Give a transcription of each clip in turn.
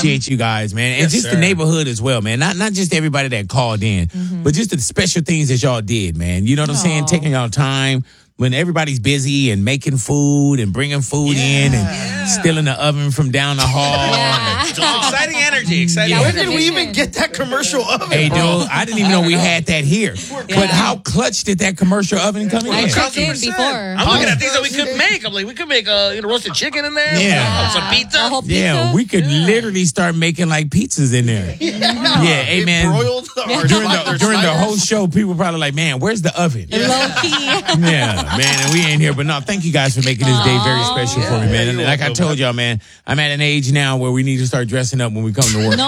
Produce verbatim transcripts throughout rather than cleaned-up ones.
appreciate you guys, man. And Yes, just sir. the neighborhood as well, man. Not not just everybody that called in, Mm-hmm. but just the special things that y'all did, man. You know what I'm saying? Aw. Taking y'all time when everybody's busy and making food and bringing food in and stealing the oven from down the hall. Yeah. It's exciting energy. Exciting Yeah. Where energy. did we even get that commercial oven? Hey, bro? dude, I didn't even know we had that here. But how clutch did that commercial oven come I in? checked in Customer before. said. I'm looking at things that we could make. I'm like, we could make uh, you know, roasted chicken in there. Yeah. Some pizza. A whole pizza? Yeah, we could literally start making like pizzas in there. Yeah, hey It man. broiled or During sli- the or during the sliders. whole show, people probably like, man, where's the oven? Low key. Yeah, man, and we ain't here. But no, thank you guys for making this day very special for me, man. And like I told y'all, man, I'm at an age now where we need to start dressing up when we come to work. No.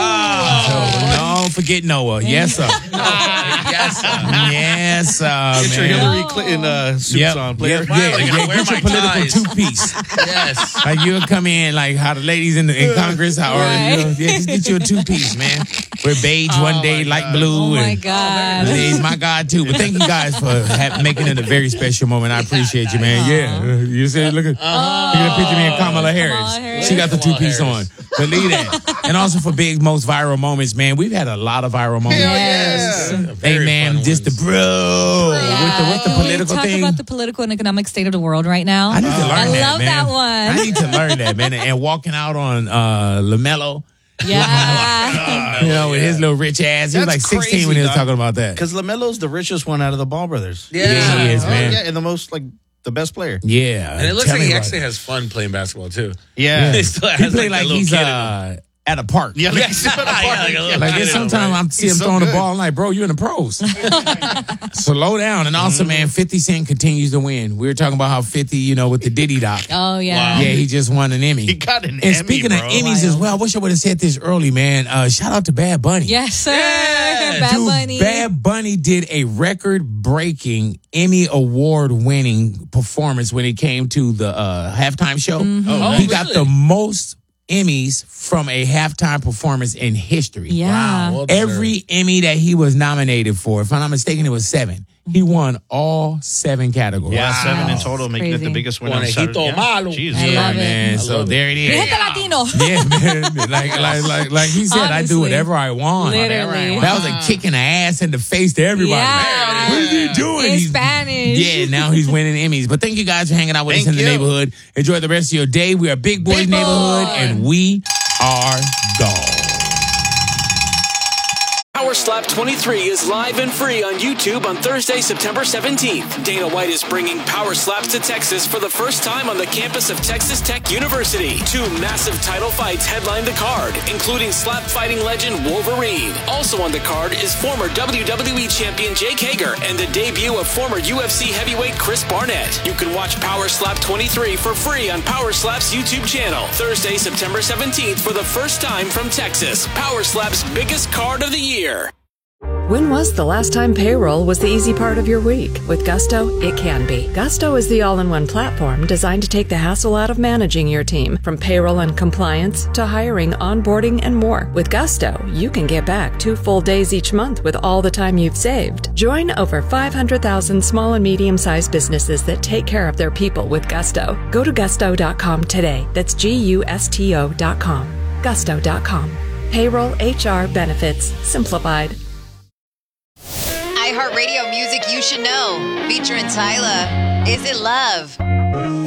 Wow. So, no, forget Noah. Yes, sir. Yes. sir. Yes, sir. Get your man. Hillary Clinton uh, suits Yep. on, player. Yep. Why Yeah, am I gonna yeah, wear get your my political ties? two-piece. Yes. Like you'll come in like how the ladies in the in Congress, how, or you know, yeah, just get you a two-piece, man. We're beige one day, light blue. Oh my and God. He's my God too. But thank you guys for ha- making it a very special moment. I appreciate you, man. Yeah, you see, look at look at the picture of me and Kamala Harris. Harris. She got the Kamala two-piece on. Harris. Believe that. And also for big most viral moments, man. We've had a lot of viral moments. Yes. Hey Very man, fun just the ones. bro with the with the Can we political talk thing. about the political and economic state of the world right now? I need to learn I that, love man. that one. I need to learn that, man. And walking out on uh, LaMelo, Yeah. you know, with his little rich ass. He was like That's sixteen when he was crazy, talking about that. Because LaMelo's the richest one out of the Ball brothers. Yeah. Yeah, he is, Oh, man. yeah, and the most, like, the best player. Yeah. And it looks Tell like me he about actually it. has fun playing basketball too. Yeah. He still He has played like, like, that he's little kid in him. uh, at a park. Yeah, Yes. Yeah, like a little Like kid there's in him, sometimes right? I see him He's so throwing the good. ball. I'm like, bro, you in the pros. Slow down. And also, man, fifty Cent continues to win. We were talking about how fifty, you know, with the Diddy doc. Oh, yeah. Wow. Yeah, he just won an Emmy. He got an and Emmy, speaking bro. of Emmys as well, I wish I would have said this early, man. Uh, shout out to Bad Bunny. Yes, sir. Yeah. Bad Dude, Bunny. Bad Bunny did a record-breaking Emmy award-winning performance when it came to the uh, halftime show. Oh, he really? got the most Emmys from a halftime performance in history. Yeah. Wow, well deserved. Every Emmy that he was nominated for, if I'm not mistaken, it was seven. He won all seven categories. Yeah, Wow. seven in total, making it Crazy. the biggest winner. on Conejito Saturday. Yeah. malo. Jeez. I Yeah, love it. man. I So love it. there it is. Fíjate Latino. Yeah, man. Like, like, like, like he said, I do Honestly. whatever I want. Literally. That was a kick in the ass and the face to everybody. Yeah. What is he doing? In He's- Spanish. Yeah, now he's winning Emmys. But thank you guys for hanging out with us Thank in the you. neighborhood. Enjoy the rest of your day. We are Big Boys Big Neighborhood, Boy. and we are gone. Power Slap twenty-three is live and free on YouTube on Thursday, September seventeenth. Dana White is bringing Power Slaps to Texas for the first time on the campus of Texas Tech University. Two massive title fights headline the card, including slap fighting legend Wolverine. Also on the card is former W W E champion Jake Hager and the debut of former U F C heavyweight Chris Barnett. You can watch Power Slap twenty-three for free on Power Slap's YouTube channel. Thursday, September seventeenth for the first time from Texas. Power Slap's biggest card of the year. When was the last time payroll was the easy part of your week? With Gusto, it can be. Gusto is the all-in-one platform designed to take the hassle out of managing your team, from payroll and compliance to hiring, onboarding, and more. With Gusto, you can get back two full days each month with all the time you've saved. Join over five hundred thousand small and medium-sized businesses that take care of their people with Gusto. Go to gusto dot com today. That's G U S T O dot com. gusto dot com. Payroll, H R, benefits, simplified. iHeartRadio music you should know. Featuring Tyla. Is It Love?